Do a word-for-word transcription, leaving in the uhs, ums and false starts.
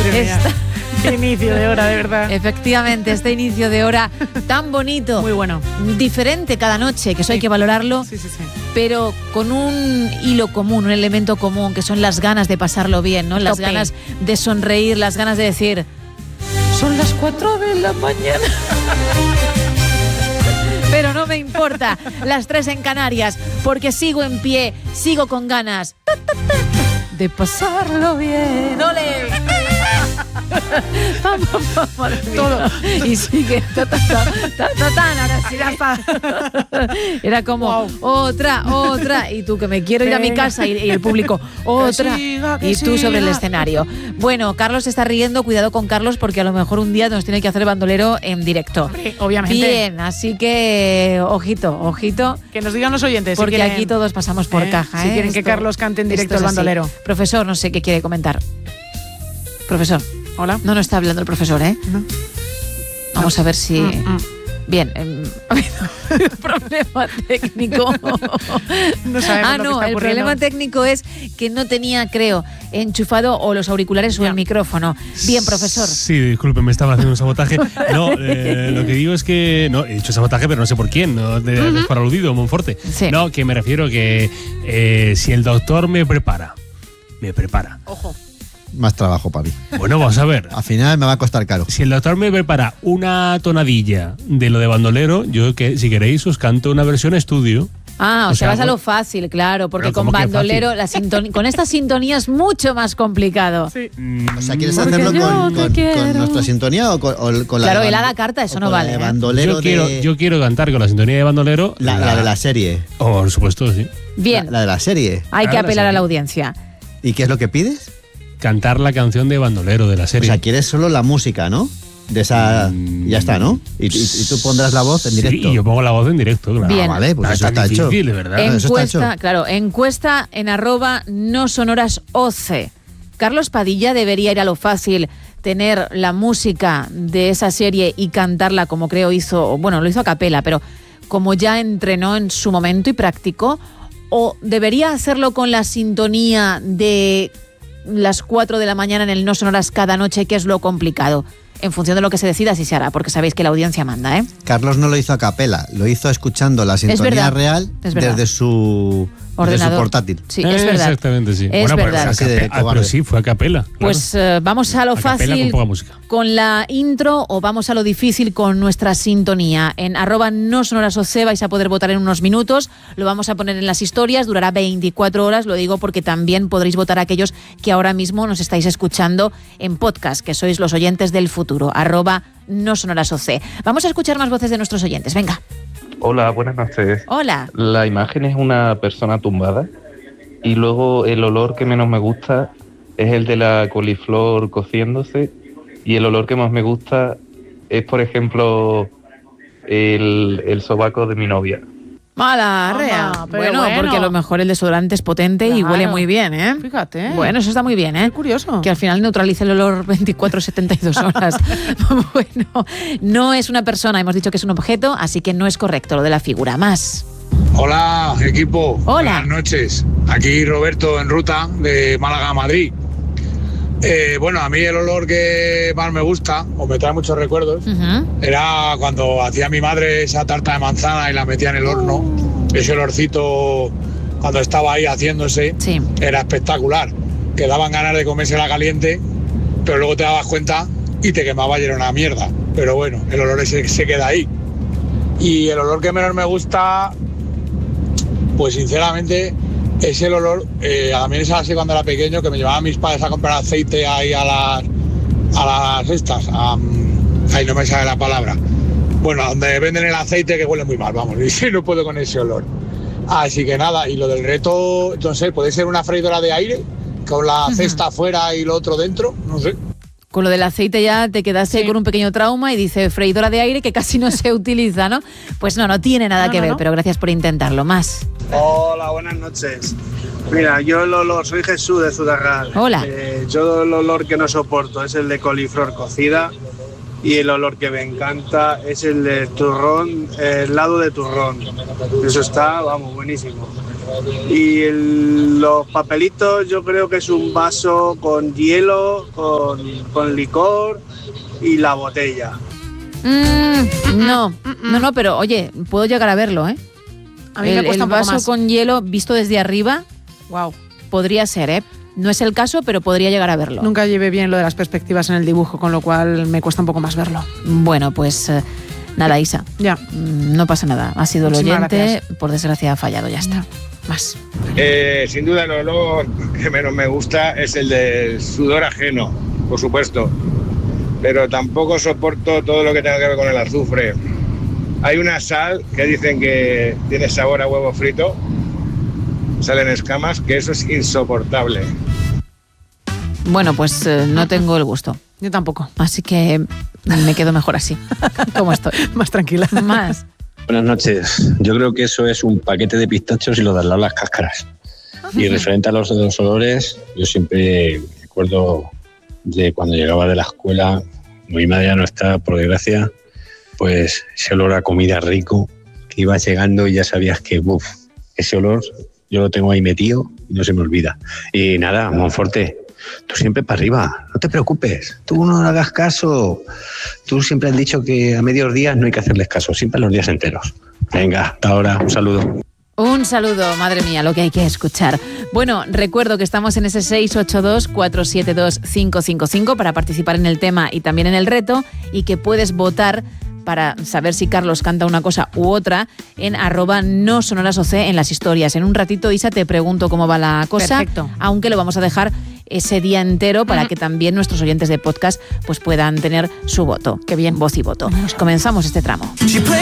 Madre mía. Esta... Qué inicio de hora, de verdad. Efectivamente, este inicio de hora tan bonito. Muy bueno. Diferente cada noche, que eso sí. hay que valorarlo. Sí, sí, sí. Pero con un hilo común, un elemento común, que son las ganas de pasarlo bien, ¿no? Las Tope. ganas de sonreír, las ganas de decir, son las cuatro de la mañana. Pero no me importa, las tres en Canarias, porque sigo en pie, sigo con ganas de pasarlo bien. ¡Ole! Vamos, vamos, todo. Y sigue. Ta, ta, ta, ta, ta, ta, ahora sí, ya está. Era como wow. otra, otra. Y tú, que me quiero ir a mi casa. Y, y el público, otra. Que siga, que y tú siga. Sobre el escenario. Bueno, Carlos se está riendo. Cuidado con Carlos, porque a lo mejor un día nos tiene que hacer bandolero en directo. Sí, obviamente. Bien, así que ojito, ojito. Que nos digan los oyentes. Porque si quieren, aquí todos pasamos por eh, caja. Si ¿eh? quieren esto, que Carlos cante en directo el bandolero. Así. Profesor, no sé qué quiere comentar. Profesor. Hola. No, no está hablando el profesor, ¿eh? No. Vamos a ver si... Mm, mm. Bien. Eh, problema técnico. No sabemos ah, lo no, que está el problema técnico es que no tenía, creo, enchufado o los auriculares ya. o el micrófono. Bien, profesor. Sí, disculpe, me estaba haciendo un sabotaje. No, eh, lo que digo es que... No, he dicho sabotaje, pero no sé por quién. No, de, uh-huh. Para aludido, Monforte. Sí. No, que me refiero que eh, si el doctor me prepara, me prepara. Ojo. Más trabajo para mí. Bueno, vamos a ver. Al final me va a costar caro. Si el doctor me prepara una tonadilla de lo de bandolero, yo, que si queréis, os canto una versión estudio. Ah, o, o sea, vas bueno, a lo fácil, claro, porque con ¿cómo que bandolero, la sintonía, con esta sintonía es mucho más complicado. Sí. O sea, ¿quieres Porque hacerlo con, con, con nuestra sintonía o con, o con la Claro, de él a la carta, eso no vale. De bandolero yo, quiero, de... yo quiero cantar con la sintonía de bandolero. La, la, la de la serie. Oh, por supuesto, sí. Bien. La, la de la serie. Hay claro, que apelar la a la audiencia. ¿Y qué es lo que pides? Cantar la canción de bandolero de la serie. O sea, quieres solo la música, ¿no? De esa... Mm, ya está, ¿no? Y, y, y tú pondrás la voz en directo. Sí, yo pongo la voz en directo, claro. Bien. Ah, vale, pues no, eso está difícil, hecho. De verdad. Encuesta, eso está hecho. Claro, encuesta en arroba no sonoras oce. Carlos Padilla debería ir a lo fácil, tener la música de esa serie y cantarla como creo hizo, bueno, lo hizo a capela, pero como ya entrenó en su momento y practicó, o debería hacerlo con la sintonía de las cuatro de la mañana en el No Sonoras cada noche, que es lo complicado. En función de lo que se decida, así se hará, porque sabéis que la audiencia manda, ¿eh? Carlos no lo hizo a capela, lo hizo escuchando la sintonía verdad, real desde su, desde su portátil. Sí, es verdad. Exactamente, sí. Es bueno, verdad. Pues, cape- ah, pero sí, fue a capela. Claro. Pues uh, vamos a lo a fácil con, poca música. Con la intro, o vamos a lo difícil con nuestra sintonía. En arroba no sonoras oce vais a poder votar en unos minutos. Lo vamos a poner en las historias, durará veinticuatro horas, lo digo porque también podréis votar a aquellos que ahora mismo nos estáis escuchando en podcast, que sois los oyentes del futuro. Arroba no sonoras oce. Vamos a escuchar más voces de nuestros oyentes. Venga. Hola, buenas noches. Hola. La imagen es una persona tumbada y luego el olor que menos me gusta es el de la coliflor cociéndose, y el olor que más me gusta es, por ejemplo, el, el sobaco de mi novia. Mala, rea. Anda, pero Bueno, bueno. porque a lo mejor el desodorante es potente y Claro. huele muy bien, ¿eh? Fíjate. Bueno, eso está muy bien, ¿eh? Qué curioso. Que al final neutralice el olor veinticuatro setenta y dos horas. Bueno, no es una persona, hemos dicho que es un objeto, así que no es correcto lo de la figura. Más. Hola, equipo. Hola. Buenas noches. Aquí Roberto en ruta de Málaga a Madrid. Eh, bueno, a mí el olor que más me gusta, o me trae muchos recuerdos, Uh-huh. era cuando hacía mi madre esa tarta de manzana y la metía en el horno. Ese olorcito, cuando estaba ahí haciéndose, Sí. era espectacular. Que daban ganas de comérsela caliente, pero luego te dabas cuenta y te quemaba y era una mierda. Pero bueno, el olor ese se queda ahí. Y el olor que menos me gusta, pues sinceramente, es el olor, eh, también es así cuando era pequeño, que me llevaban mis padres a comprar aceite ahí a las, a las estas, a, ahí no me sale la palabra. Bueno, donde venden el aceite, que huele muy mal, vamos, y no puedo con ese olor. Así que nada, y lo del reto, entonces, ¿puede ser una freidora de aire? Con la Uh-huh. cesta afuera y lo otro dentro, no sé. Con lo del aceite ya te quedaste Sí. con un pequeño trauma y dice freidora de aire, que casi no se utiliza, ¿no? Pues no, no tiene nada No, que no, ver, no. pero gracias por intentarlo. Más. Hola, buenas noches. Mira, yo el olor, soy Jesús de Zudarral. Hola. Eh, yo el olor que no soporto es el de coliflor cocida, y el olor que me encanta es el de turrón, el helado de turrón. Eso está, vamos, buenísimo. Y el- los papelitos yo creo que es un vaso con hielo, con, con licor y la botella. Mm, no, no, no, pero oye, puedo llegar a verlo, ¿eh? A mí el, me cuesta el un poco vaso más. con hielo visto desde arriba Wow. podría ser, ¿eh? No es el caso, pero podría llegar a verlo. Nunca llevé bien lo de las perspectivas en el dibujo, con lo cual me cuesta un poco más verlo. Bueno, pues eh, nada, Isa. Ya. Mm, No pasa nada. Ha sido el Muchísimas oyente, gracias. por desgracia ha fallado, ya está. Más. Eh, sin duda el olor que menos me gusta es el del sudor ajeno, por supuesto. Pero tampoco soporto todo lo que tenga que ver con el azufre. Hay una sal que dicen que tiene sabor a huevo frito, salen escamas, que eso es insoportable. Bueno, pues eh, no tengo el gusto. Yo tampoco. Así que me quedo mejor así, como estoy. Más tranquila. Más. Buenas noches. Yo creo que eso es un paquete de pistachos y lo de al lado las cáscaras. Y referente a los, los olores, yo siempre me acuerdo de cuando llegaba de la escuela, mi madre ya no está, por desgracia, pues ese olor a comida rico que iba llegando y ya sabías que, uff, ese olor yo lo tengo ahí metido y no se me olvida. Y nada, Monforte, tú siempre para arriba, no te preocupes, tú no hagas caso. Tú siempre has dicho que a medios días no hay que hacerles caso, siempre a los días enteros. Venga, hasta ahora, un saludo. Un saludo, madre mía, lo que hay que escuchar. Bueno, recuerdo que estamos en ese seis ocho dos, cuatro siete dos, cinco cinco cinco para participar en el tema y también en el reto, y que puedes votar para saber si Carlos canta una cosa u otra en arroba no sonoras O C en las historias. En un ratito, Isa, te pregunto cómo va la cosa, Perfecto. aunque lo vamos a dejar ese día entero para que también nuestros oyentes de podcast pues puedan tener su voto. Qué bien. Voz y voto. Comenzamos este tramo.